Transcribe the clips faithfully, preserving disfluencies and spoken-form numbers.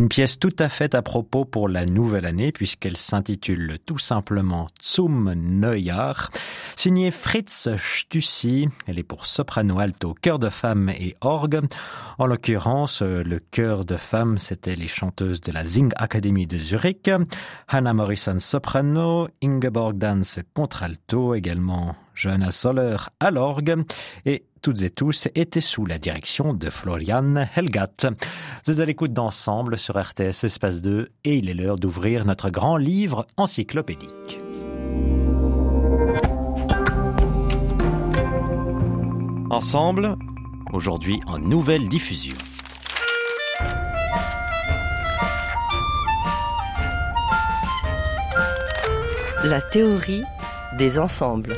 Une pièce tout à fait à propos pour la nouvelle année puisqu'elle s'intitule tout simplement Zum Neujahr. Signée Fritz Stüssi, elle est pour soprano alto, chœur de femme et orgue. En l'occurrence, le chœur de femme, c'était les chanteuses de la Singakademie de Zurich. Hannah Morrison soprano, Ingeborg Dance contralto, également Johanna Soller à l'orgue. Et toutes et tous étaient sous la direction de Florian Helgat. Vous êtes à l'écoute d'Ensemble sur R T S Espace deux et il est l'heure d'ouvrir notre grand livre encyclopédique. Ensemble, aujourd'hui en nouvelle diffusion. La théorie des ensembles.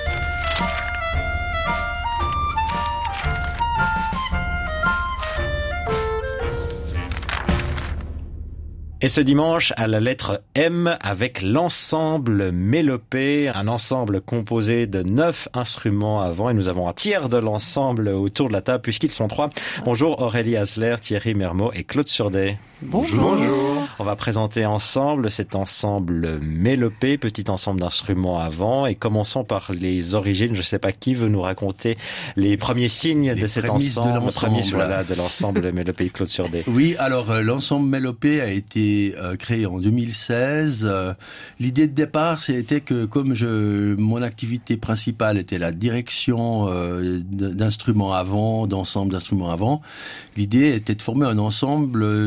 Et ce dimanche, à la lettre M, avec l'ensemble Mélopée, un ensemble composé de neuf instruments à vent. Et nous avons un tiers de l'ensemble autour de la table, puisqu'ils sont trois. Bonjour Aurélie Hasler, Thierry Mermot et Claude Surdet. Bonjour. Bonjour. On va présenter ensemble cet ensemble Mélopée, petit ensemble d'instruments à vent. Et commençons par les origines. Je ne sais pas qui veut nous raconter les premiers signes les de cet ensemble. De l'ensemble. Prémices, voilà, de l'ensemble Mélopée, Claude Surdet. Oui, alors euh, l'ensemble Mélopée a été euh, créé en deux mille seize. Euh, l'idée de départ, c'était que comme je, mon activité principale était la direction euh, d'instruments à vent, d'ensemble d'instruments à vent, l'idée était de former un ensemble euh,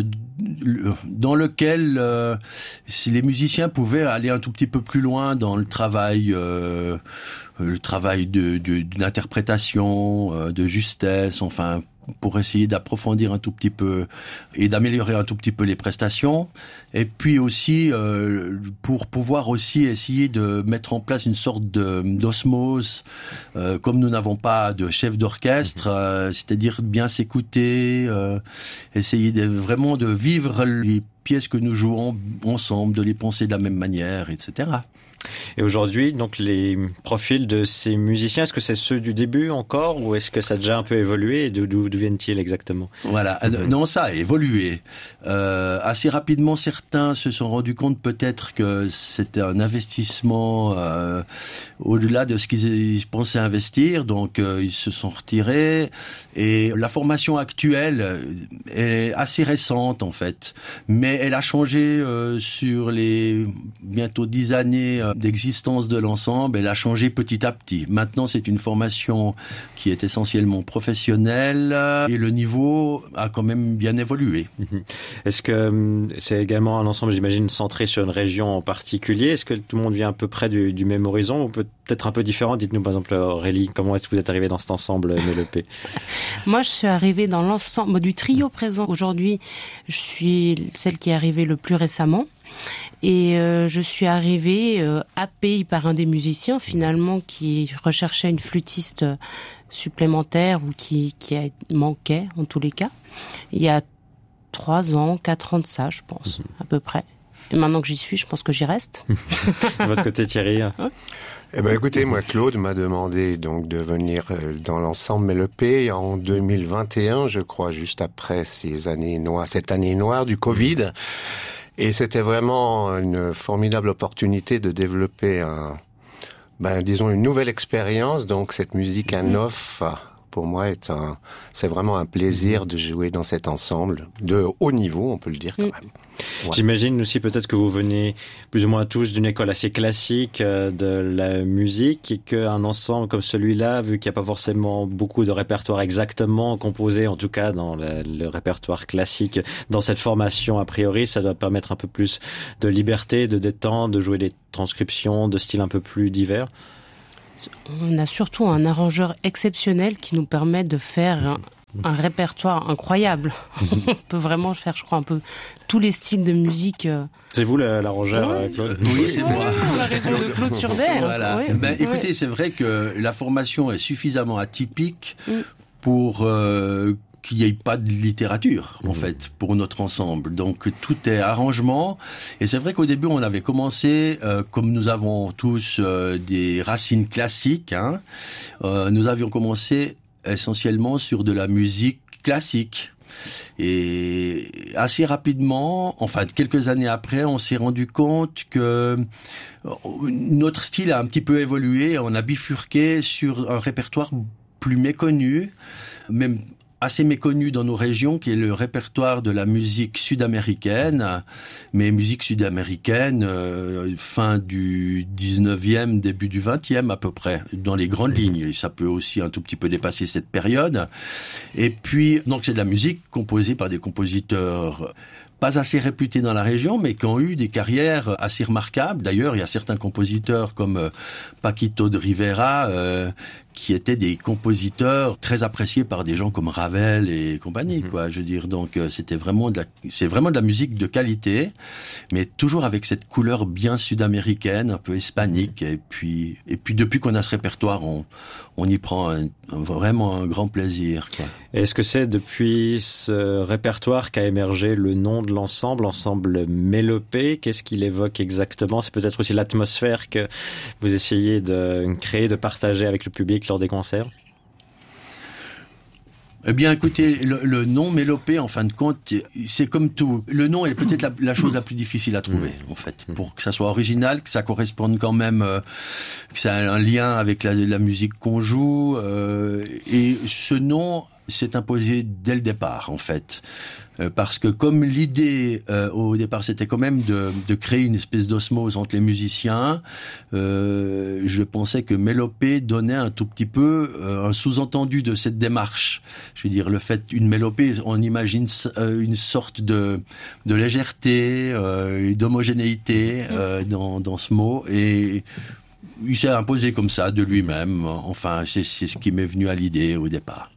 dans lequel euh, si les musiciens pouvaient aller un tout petit peu plus loin dans le travail, euh, le travail de, de, d'interprétation, euh, de justesse, enfin pour essayer d'approfondir un tout petit peu et d'améliorer un tout petit peu les prestations, et puis aussi euh, pour pouvoir aussi essayer de mettre en place une sorte de d'osmose, euh, comme nous n'avons pas de chef d'orchestre, euh, c'est-à-dire bien s'écouter, euh, essayer de, vraiment de vivre les pièces que nous jouons ensemble, de les penser de la même manière, et cetera. Et aujourd'hui, donc les profils de ces musiciens, est-ce que c'est ceux du début encore, ou est-ce que ça a déjà un peu évolué, et d'où, d'où viennent-ils exactement? Voilà, mmh. non, ça a évolué. Euh, assez rapidement, certains se sont rendus compte peut-être que c'était un investissement euh, au-delà de ce qu'ils pensaient investir, donc euh, ils se sont retirés. Et la formation actuelle est assez récente en fait, mais elle a changé euh, sur les bientôt dix années euh, d'existence de l'ensemble. Elle a changé petit à petit. Maintenant, c'est une formation qui est essentiellement professionnelle et le niveau a quand même bien évolué. Est-ce que c'est également un ensemble, j'imagine, centré sur une région en particulier? Est-ce que tout le monde vient à peu près du, du même horizon ou peut-être un peu différent? Dites-nous par exemple, Aurélie, comment est-ce que vous êtes arrivée dans cet ensemble Mélopée? Moi, je suis arrivée dans l'ensemble du trio présent aujourd'hui. Je suis celle qui est arrivée le plus récemment. Et euh, je suis arrivée euh, happée par un des musiciens finalement qui recherchait une flûtiste supplémentaire ou qui, qui manquait en tous les cas. Il y a trois ans, quatre ans de ça, je pense, à peu près. Et maintenant que j'y suis, je pense que j'y reste. De votre côté, Thierry? Eh ben, écoutez, moi, Claude m'a demandé donc de venir dans l'ensemble Mélopée en deux mille vingt et un, je crois, juste après ces années noires, cette année noire du Covid. Et c'était vraiment une formidable opportunité de développer un, ben, disons, une nouvelle expérience. Donc, cette musique à neuf, pour moi, est un, c'est vraiment un plaisir de jouer dans cet ensemble de haut niveau, on peut le dire quand même. Ouais. J'imagine aussi peut-être que vous venez plus ou moins tous d'une école assez classique euh, de la musique et qu'un ensemble comme celui-là, vu qu'il n'y a pas forcément beaucoup de répertoire exactement composé, en tout cas dans le, le répertoire classique, dans cette formation a priori, ça doit permettre un peu plus de liberté, de détente, de jouer des transcriptions de styles un peu plus divers. On a surtout un arrangeur exceptionnel qui nous permet de faire un, un répertoire incroyable. On peut vraiment faire, je crois, un peu tous les styles de musique. C'est vous l'arrangeur, oui. Claude? Oui, c'est moi. On a raison de Claude Surdet. Voilà. Oui. Ben, écoutez, oui. C'est vrai que la formation est suffisamment atypique mm. pour euh, qu'il n'y ait pas de littérature, en mmh. fait, pour notre ensemble. Donc, tout est arrangement. Et c'est vrai qu'au début, on avait commencé, euh, comme nous avons tous euh, des racines classiques, hein, euh, nous avions commencé essentiellement sur de la musique classique. Et assez rapidement, enfin quelques années après, on s'est rendu compte que notre style a un petit peu évolué. On a bifurqué sur un répertoire plus méconnu, même assez méconnu dans nos régions, qui est le répertoire de la musique sud-américaine, mais musique sud-américaine euh, fin du dix-neuvième, début du vingtième à peu près, dans les grandes lignes. Ça peut aussi un tout petit peu dépasser cette période. Et puis, donc c'est de la musique composée par des compositeurs pas assez réputés dans la région, mais qui ont eu des carrières assez remarquables. D'ailleurs, il y a certains compositeurs comme euh, Paquito de Rivera, euh, qui étaient des compositeurs très appréciés par des gens comme Ravel et compagnie, mmh. quoi. Je veux dire, donc euh, c'était vraiment de la, c'est vraiment de la musique de qualité, mais toujours avec cette couleur bien sud-américaine, un peu hispanique. Et puis, et puis depuis qu'on a ce répertoire, on, on y prend un, un, vraiment un grand plaisir, quoi. Est-ce que c'est depuis ce répertoire qu'a émergé le nom de l'ensemble, l'ensemble Mélopée? Qu'est-ce qu'il évoque exactement? C'est peut-être aussi l'atmosphère que vous essayez de créer, de partager avec le public lors des concerts? Eh bien, écoutez, le, le nom Mélopée, en fin de compte, c'est comme tout. Le nom est peut-être la, la chose la plus difficile à trouver, en fait, pour que ça soit original, que ça corresponde quand même, euh, que ça ait un lien avec la, la musique qu'on joue. Euh, et ce nom s'est imposé dès le départ, en fait. Euh, parce que comme l'idée euh, au départ c'était quand même de, de créer une espèce d'osmose entre les musiciens, euh, je pensais que Mélopée donnait un tout petit peu euh, un sous-entendu de cette démarche. Je veux dire, le fait une mélopée, on imagine euh, une sorte de, de légèreté, euh, d'homogénéité euh, dans, dans ce mot, et il s'est imposé comme ça de lui-même. Enfin, c'est, c'est ce qui m'est venu à l'idée au départ.